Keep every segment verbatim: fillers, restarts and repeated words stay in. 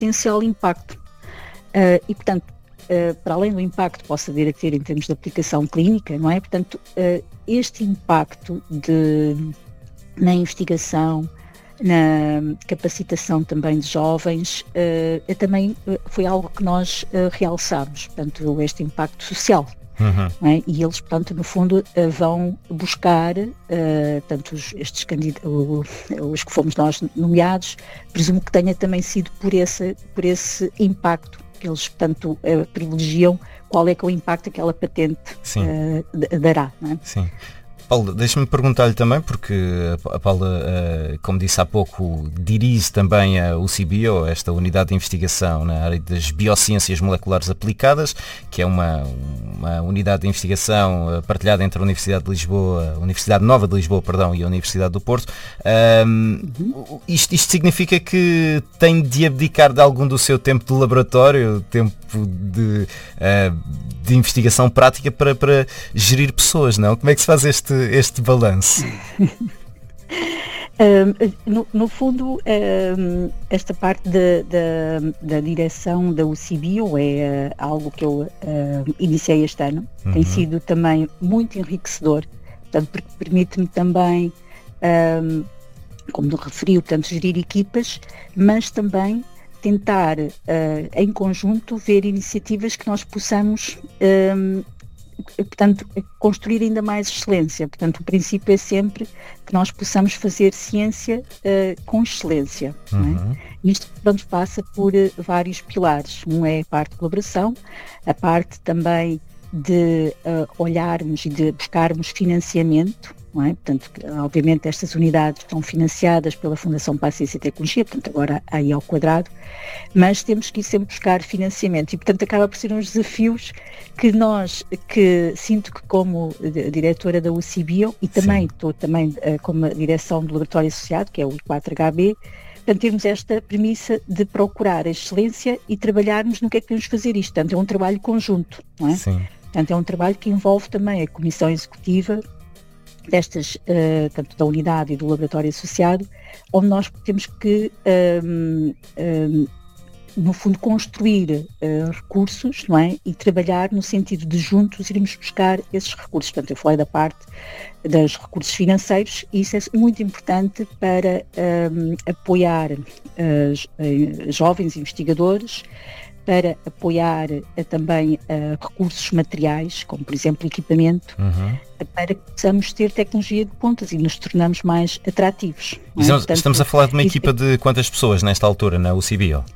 potencial impacto. Uh, e, portanto, uh, para além do impacto que possa vir a ter em termos de aplicação clínica, não é? Portanto, uh, este impacto de, na investigação, na capacitação também de jovens, uh, é também uh, foi algo que nós uh, realçámos, portanto, este impacto social. Uhum. Não é? E eles, portanto, no fundo, uh, vão buscar, uh, tanto os, estes candidatos, os que fomos nós nomeados, presumo que tenha também sido por esse, por esse impacto que eles, portanto, uh, privilegiam qual é que é o impacto que aquela patente uh, dará. Não é? Sim. Paula, deixa-me perguntar-lhe também, porque a Paula, como disse há pouco, dirige também a U C B I O, esta unidade de investigação na área das biociências moleculares aplicadas, que é uma, uma unidade de investigação partilhada entre a Universidade de Lisboa, a Universidade Nova de Lisboa, perdão, e a Universidade do Porto. Um, uhum. isto, isto significa que tem de abdicar de algum do seu tempo de laboratório, tempo de, uh, de investigação prática para, para gerir pessoas, não? Como é que se faz este este balanço? um, no, no fundo, um, esta parte da, da, da direção da U C B I O é uh, algo que eu uh, iniciei este ano. Uhum. Tem sido também muito enriquecedor, portanto, porque permite-me também, um, como referiu, portanto, gerir equipas, mas também tentar, uh, em conjunto, ver iniciativas que nós possamos um, portanto, construir ainda mais excelência. Portanto, o princípio é sempre que nós possamos fazer ciência uh, com excelência. Uhum. Não é? Isto, portanto, passa por uh, vários pilares. Um é a parte de colaboração, a parte também de uh, olharmos e de buscarmos financiamento, não é? Portanto, obviamente estas unidades estão financiadas pela Fundação para a Ciência e Tecnologia, portanto agora aí ao quadrado, mas temos que ir sempre buscar financiamento e, portanto, acaba por ser uns desafios que nós, que sinto que como diretora da U C B I O e também Sim. estou também uh, como a direção do Laboratório Associado, que é o I quatro H B, portanto, temos esta premissa de procurar a excelência e trabalharmos no que é que podemos fazer isto. Portanto, é um trabalho conjunto, não é? Sim. Portanto, é um trabalho que envolve também a Comissão Executiva destas, uh, tanto da unidade e do laboratório associado, onde nós temos que, um, um, no fundo, construir uh, recursos, não é? E trabalhar no sentido de juntos irmos buscar esses recursos. Portanto, eu falei da parte dos recursos financeiros e isso é muito importante para um, apoiar uh, jovens investigadores, para apoiar uh, também uh, recursos materiais, como por exemplo equipamento, uhum. para que possamos ter tecnologia de pontas e nos tornamos mais atrativos. É? Portanto, estamos a falar de uma equipa de quantas pessoas nesta altura na U C B I O?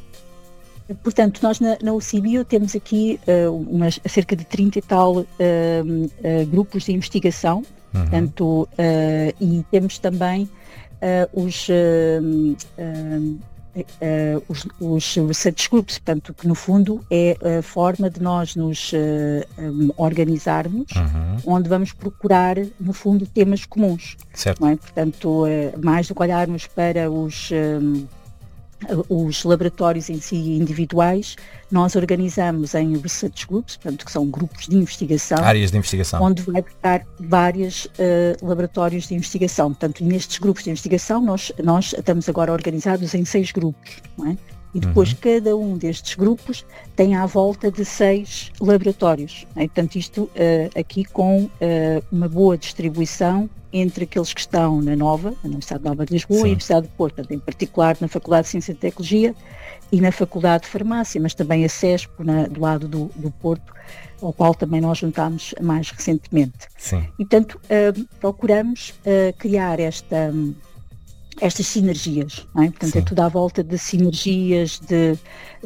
Portanto, nós na, na U C B I O temos aqui uh, umas, cerca de trinta e tal uh, uh, grupos de investigação, uhum. portanto, uh, e temos também uh, os... Uh, uh, Uh, os, os research groups, portanto, que no fundo é a forma de nós nos uh, um, organizarmos, uhum. onde vamos procurar, no fundo, temas comuns. Certo. Não é? Portanto, uh, mais do que olharmos para os, um, os laboratórios em si individuais, nós organizamos em research groups, portanto, que são grupos de investigação. Áreas de investigação. Onde vai estar vários uh, laboratórios de investigação. Portanto, nestes grupos de investigação, nós, nós estamos agora organizados em seis grupos, não é? E depois uhum. cada um destes grupos tem à volta de seis laboratórios. Não é? Portanto, isto uh, aqui com uh, uma boa distribuição entre aqueles que estão na Nova, na Universidade Nova de Lisboa, Sim. e a Universidade do Porto, portanto, em particular na Faculdade de Ciência e Tecnologia e na Faculdade de Farmácia, mas também a CESP, na, do lado do, do Porto, ao qual também nós juntámos mais recentemente. Sim. E, portanto, uh, procuramos uh, criar esta... Um, estas sinergias, não é? Portanto, Sim. é tudo à volta de sinergias, de,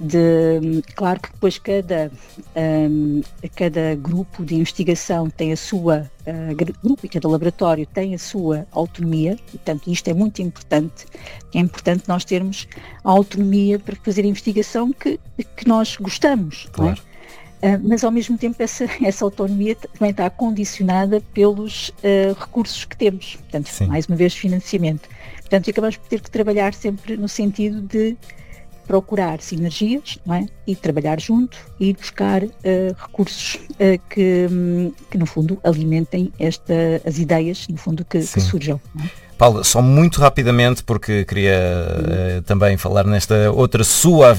de claro que depois cada, um, cada grupo de investigação tem a sua, uh, grupo e cada laboratório tem a sua autonomia, e, portanto, isto é muito importante, é importante nós termos a autonomia para fazer a investigação que, que nós gostamos, claro. Não é? Uh, mas ao mesmo tempo essa, essa autonomia também está condicionada pelos uh, recursos que temos, portanto, Sim. mais uma vez financiamento. Portanto, acabamos por ter que trabalhar sempre no sentido de procurar sinergias, não é? E trabalhar junto e buscar uh, recursos uh, que, um, que, no fundo, alimentem esta, as ideias, no fundo, que, que surjam. Não é? Paula, só muito rapidamente, porque queria uh, também falar nesta outra sua